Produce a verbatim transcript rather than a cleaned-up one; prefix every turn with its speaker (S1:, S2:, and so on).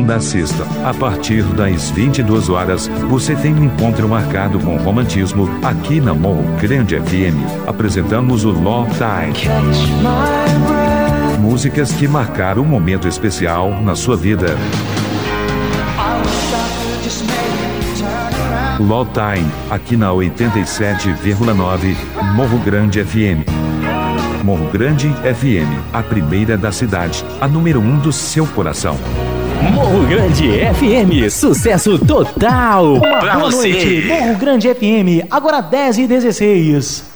S1: segunda a sexta, a partir das vinte e duas horas, você tem um encontro marcado com romantismo aqui na Morro Grande F M. Apresentamos o Love Time. Músicas que marcaram um momento especial na sua vida. Love Time, aqui na oitenta e sete vírgula nove, Morro Grande F M. Morro Grande F M, a primeira da cidade, a número um do seu coração.
S2: Morro Grande F M, sucesso total!
S3: Uma boa noite, Morro Grande F M, agora dez e dezesseis.